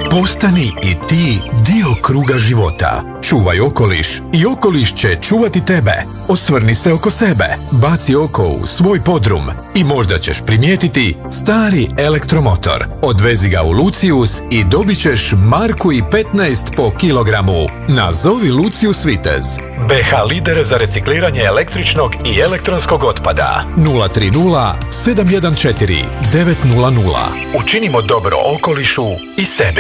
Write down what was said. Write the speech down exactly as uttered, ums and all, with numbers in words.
Postani i ti dio kruga života. Čuvaj okoliš i okoliš će čuvati tebe. Osvrni se oko sebe, baci oko u svoj podrum i možda ćeš primijetiti stari elektromotor. Odvezi ga u Lucius i dobit ćeš marku i petnaest po kilogramu. Nazovi Lucius Vitez. B H lider za recikliranje električnog i elektronskog otpada. nula tri nula sedam jedan četiri devet nula nula. Učinimo dobro okolišu i sebi.